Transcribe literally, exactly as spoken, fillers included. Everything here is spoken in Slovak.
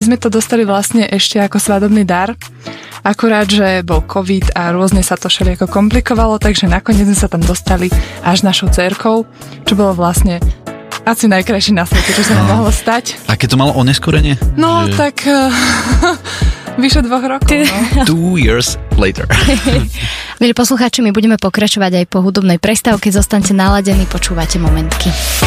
sme to dostali vlastne ešte ako svadobný dar, akurát, že bol COVID a rôzne sa to všelijako komplikovalo, takže nakoniec sme sa tam dostali až našou dcérkou, čo bolo vlastne asi najkrajšie na svete, čo sa nám mohlo stať. A keď to malo oneskorenie? No, že... tak uh, vyše dvoch rokov. No. Two years later. Milí poslucháči, my budeme pokračovať aj po hudobnej prestávke. Zostaňte naladení, počúvate Momentky.